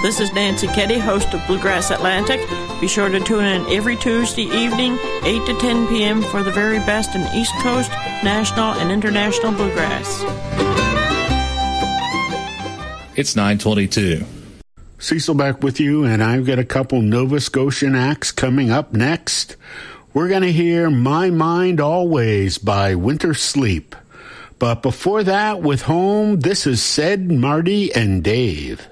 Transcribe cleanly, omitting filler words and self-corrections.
This is Nancy Keddy, host of Bluegrass Atlantic. Be sure to tune in every Tuesday evening, 8 to 10 p.m. for the very best in East Coast, national, and international bluegrass. It's 9:22. Cecil back with you, and I've got a couple Nova Scotian acts coming up next. We're going to hear My Mind Always by Winter Sleep. But before that, with Home, this is Sid, Marty, and Dave.